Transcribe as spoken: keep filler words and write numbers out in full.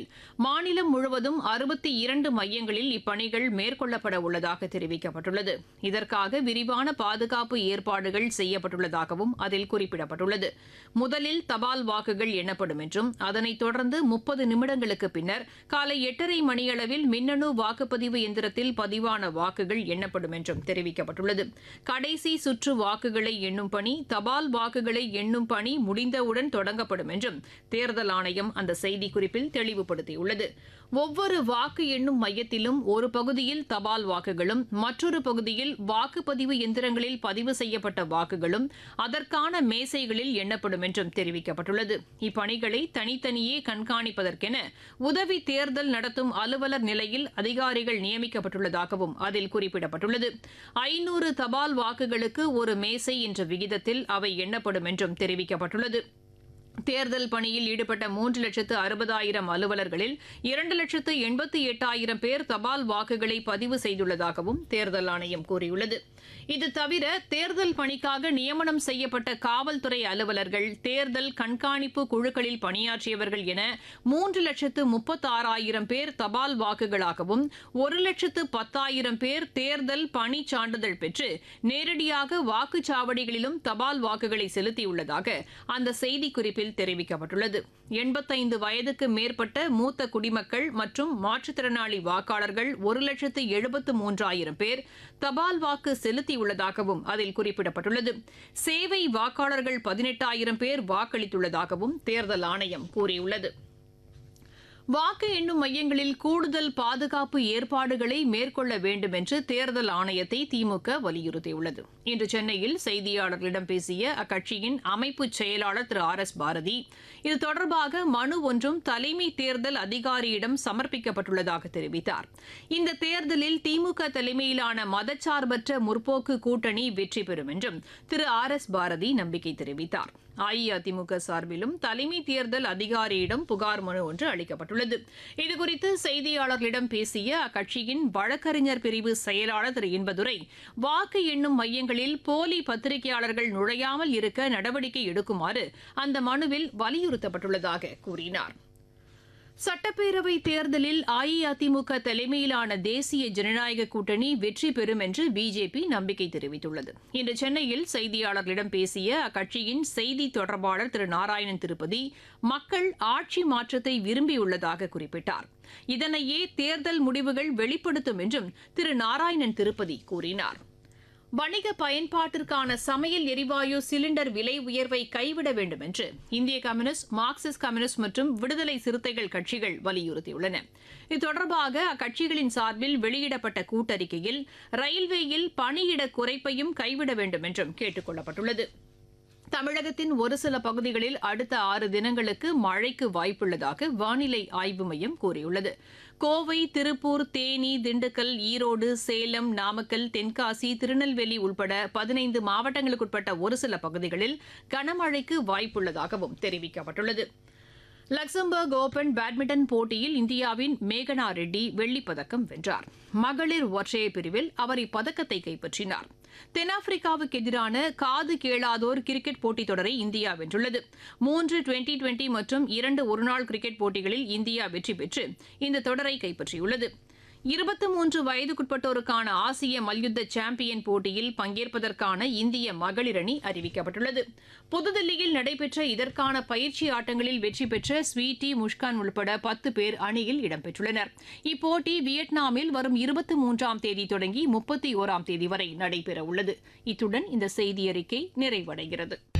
மாநிலம் முழுவதும் அறுபத்தி இரண்டு மையங்களில் இப்பணிகள் மேற்கொள்ளப்பட உள்ளதாக தெரிவிக்கப்பட்டுள்ளது. இதற்காக விரிவான பாதுகாப்பு ஏற்பாடுகள் செய்யப்பட்டுள்ளதாகவும் அதில் குறிப்பிடப்பட்டுள்ளது. முதலில் தபால் வாக்குகள் எண்ணப்படும் என்றும் அதனைத் தொடர்ந்து முப்பது நிமிடங்களுக்கு பின்னர் காலை எட்டரை மணியளவில் மின்னணு வாக்குப்பதிவு எந்திரத்தில் பதிவான வாக்குகள் எண்ணப்படும் என்றும் தெரிவிக்கப்பட்டுள்ளது. கடைசி சுற்று வாக்குகளை எண்ணும் பணி, தபால் வாக்குகளை எண்ணும் பணி முடிந்தவுடன் தொடங்கப்படும் என்றும் தேர்தல் ஆணையம் அந்த செய்திக்குறிப்பில் தெளிவுபடுத்தியுள்ளது. ஒவ்வொரு வாக்கு எண்ணும் மையத்திலும் ஒரு பகுதியில் தபால் வாக்குகளும் மற்றொரு பகுதியில் வாக்குப்பதிவு எந்திரங்களில் பதிவு செய்யப்பட்ட வாக்குகளும் அதற்கான மேசைகளில் எண்ணப்படும் என்றும் தெரிவிக்கப்பட்டுள்ளது. இப்பணிகளை தனித்தனியே கண்காணிப்பதற்கென உதவி தேர்தல் நடத்தும் அலுவலர் நிலையில் அதிகாரிகள் நியமிக்கப்பட்டுள்ளதாகவும் அதில் குறிப்பிடப்பட்டுள்ளது. ஐநூறு தபால் வாக்குகளுக்கு ஒரு மேசை என்ற விகிதத்தில் அவை எண்ணப்படும் என்றும் தெரிவிக்கப்பட்டுள்ளது. தேர்தல் பணியில் ஈடுபட்ட மூன்று லட்சத்து அறுபதாயிரம் அலுவலர்களில் இரண்டு லட்சத்து எண்பத்தி எட்டாயிரம் பேர் தபால் வாக்குகளை பதிவு செய்துள்ளதாகவும் தேர்தல் ஆணையம் கூறியுள்ளது. இது தவிர தேர்தல் பணிக்காக நியமனம் செய்யப்பட்ட காவல்துறை அலுவலர்கள், தேர்தல் கண்காணிப்பு குழுக்களில் பணியாற்றியவர்கள் என மூன்று லட்சத்து முப்பத்தாறாயிரம் பேர் தபால் வாக்குகளாகவும் ஒரு லட்சத்து பத்தாயிரம் பேர் தேர்தல் பணி சான்றிதழ் பெற்று நேரடியாக வாக்குச்சாவடிகளிலும் தபால் வாக்குகளை செலுத்தியுள்ளதாக அந்த செய்திக்குறிப்பில் தெரிவிக்கப்பட்டுள்ளது. எண்பத்தைந்து வயதுக்கு மேற்பட்ட மூத்த குடிமக்கள் மற்றும் மாற்றுத்திறனாளி வாக்காளர்கள் ஒரு லட்சத்து எழுபத்து மூன்றாயிரம் பேர் தபால் வாக்கு செலுத்தியுள்ளதாகவும் அதில் குறிப்பிடப்பட்டுள்ளது. சேவை வாக்காளர்கள் பதினெட்டாயிரம் பேர் வாக்களித்துள்ளதாகவும் தேர்தல் ஆணையம் கூறியுள்ளது. வாக்கு எண்ணும் மையங்களில் கூடுதல் பாதுகாப்பு ஏற்பாடுகளை மேற்கொள்ள வேண்டும் என்று தேர்தல் ஆணையத்தை திமுக வலியுறுத்தியுள்ளது. இன்று சென்னையில் செய்தியாளர்களிடம் பேசிய அக்கட்சியின் அமைப்பு செயலாளர் திரு ஆர் எஸ் பாரதி இது தொடர்பாக மனு ஒன்றும் தலைமை தேர்தல் அதிகாரியிடம் சமர்ப்பிக்கப்பட்டுள்ளதாக தெரிவித்தார். இந்த தேர்தலில் திமுக தலைமையிலான மதச்சார்பற்ற முற்போக்கு கூட்டணி வெற்றி பெறும் என்றும் திரு ஆர் எஸ் பாரதி நம்பிக்கை தெரிவித்தார். அஇஅதிமுக சார்பிலும் தலைமை தேர்தல் அதிகாரியிடம் புகார் மனு ஒன்று அளிக்கப்பட்டுள்ளது. இதுகுறித்து செய்தியாளர்களிடம் பேசிய அக்கட்சியின் வழக்கறிஞர் பிரிவு செயலாளர் திரு இன்பதுரை, வாக்கு எண்ணும் மையங்களில் போலி பத்திரிகையாளர்கள் நுழையாமல் இருக்க நடவடிக்கை எடுக்குமாறு அந்த மனுவில் வலியுறுத்தப்பட்டுள்ளதாக கூறினார். சட்டப்பேரவை தேர்தலில் அஇஅதிமுக தலைமையிலான தேசிய ஜனநாயக கூட்டணி வெற்றி பெறும் என்று பிஜேபி நம்பிக்கை தெரிவித்துள்ளது. இன்று சென்னையில் செய்தியாளர்களிடம் பேசிய அக்கட்சியின் செய்தி தொடர்பாளர் திரு நாராயணன் திருப்பதி, மக்கள் ஆட்சி மாற்றத்தை விரும்பியுள்ளதாக குறிப்பிட்டார். இதனையே தேர்தல் முடிவுகள் வெளிப்படுத்தும் என்றும் திரு நாராயணன் திருப்பதி கூறினார். வணிக பயன்பாட்டிற்கான சமையல் எரிவாயு சிலிண்டர் விலை உயர்வை கைவிட வேண்டும் என்று இந்திய கம்யூனிஸ்ட், மார்க்சிஸ்ட் கம்யூனிஸ்ட் மற்றும் விடுதலை சிறுத்தைகள் கட்சிகள் வலியுறுத்தியுள்ளன. இது தொடர்பாக அக்கட்சிகளின் சார்பில் வெளியிடப்பட்ட கூட்டறிக்கையில் ரயில்வேயில் பணியிட குறைப்பையும் கைவிட வேண்டும் என்றும் கேட்டுக் கொள்ளப்பட்டுள்ளது. தமிழகத்தின் ஒரு சில பகுதிகளில் அடுத்த ஆறு தினங்களுக்கு மழைக்கு வாய்ப்புள்ளதாக வானிலை ஆய்வு மையம் கூறியுள்ளது. கோவை, திருப்பூர், தேனி, திண்டுக்கல், ஈரோடு, சேலம், நாமக்கல், தென்காசி, திருநெல்வேலி உட்பட பதினைந்து மாவட்டங்களுக்குட்பட்ட ஒரு சில பகுதிகளில் கனமழைக்கு வாய்ப்புள்ளதாகவும் தெரிவிக்கப்பட்டுள்ளது. லக்சம்பர்க் ஓபன் பேட்மிண்டன் போட்டியில் இந்தியாவின் மேகனா ரெட்டி வெள்ளிப்பதக்கம் வென்றார். மகளிர் ஒற்றையர் பிரிவில் அவர் இப்பதக்கத்தை கைப்பற்றினார். தென்னாப்பிரிக்காவுக்கு எதிரான காது கேளாதோர் கிரிக்கெட் போட்டித் தொடரை இந்தியா வென்றுள்ளது. மூன்று டுவெண்டி டுவெண்டி மற்றும் இரண்டு ஒருநாள் கிரிக்கெட் போட்டிகளில் இந்தியா வெற்றி பெற்று இந்த தொடரை கைப்பற்றியுள்ளது. இருபத்தி மூன்று வயதுக்குட்பட்டோருக்கான ஆசிய மல்யுத்த சாம்பியன் போட்டியில் பங்கேற்பதற்கான இந்திய மகளிர் அணி அறிவிக்கப்பட்டுள்ளது. புதுதில்லியில் நடைபெற்ற இதற்கான பயிற்சி ஆட்டங்களில் வெற்றி பெற்ற ஸ்வீட்டி, முஷ்கான் உள்பட பத்து பேர் அணியில் இடம்பெற்றுள்ளனர். இப்போட்டி வியட்நாமில் வரும் இருபத்தி மூன்றாம் தேதி தொடங்கி முப்பத்தி ஓராம் தேதி வரை நடைபெறவுள்ளது. இத்துடன் இந்த செய்தியறிக்கை நிறைவடைகிறது.